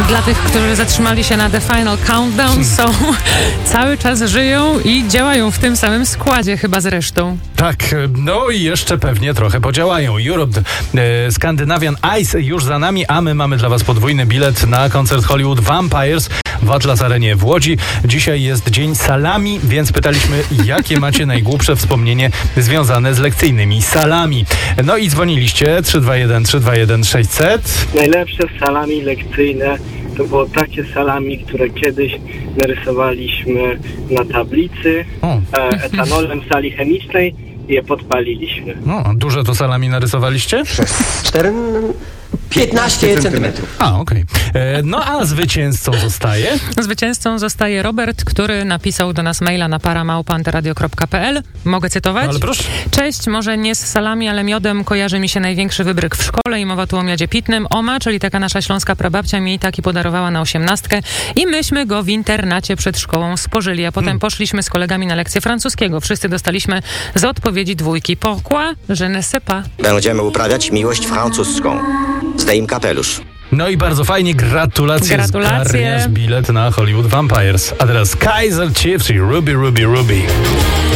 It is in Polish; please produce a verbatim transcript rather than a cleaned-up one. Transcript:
Dla tych, którzy zatrzymali się na The Final Countdown, są cały czas żyją i działają w tym samym składzie chyba zresztą. Tak, no i jeszcze pewnie trochę podziałają. Europe, e, Scandinavian Ice już za nami, a my mamy dla was podwójny bilet na koncert Hollywood Vampires w Atlas Arenie w Łodzi. Dzisiaj jest dzień salami, więc pytaliśmy, jakie macie najgłupsze wspomnienie związane z lekcyjnymi salami. No i dzwoniliście trzy dwa jeden trzy dwa jeden sześćset. Najlepsze salami lekcyjne to było takie salami, które kiedyś narysowaliśmy na tablicy e, etanolem w sali chemicznej i je podpaliliśmy. No, duże to salami narysowaliście? cztery, piętnaście centymetrów. A, okej. Okay. No a zwycięzcą zostaje? Zwycięzcą zostaje Robert, który napisał do nas maila na paramałpa antyradio kropka pe el. Mogę cytować? Ale proszę. Cześć, może nie z salami, ale miodem kojarzy mi się największy wybryk w szkole i mowa tu o miodzie pitnym. Oma, czyli taka nasza śląska prababcia, mi taki podarowała na osiemnastkę i myśmy go w internacie przed szkołą spożyli, a potem hmm. poszliśmy z kolegami na lekcję francuskiego. Wszyscy dostaliśmy z odpowiedzi dwójki. Pourquoi? Je ne sais pas. Będziemy uprawiać miłość francuską. Zdejm kapelusz. No i bardzo fajnie, gratulacje, Gratulacje. Zgarniasz bilet na Hollywood Vampires. A teraz Kaiser Chiefs i Ruby, Ruby, Ruby.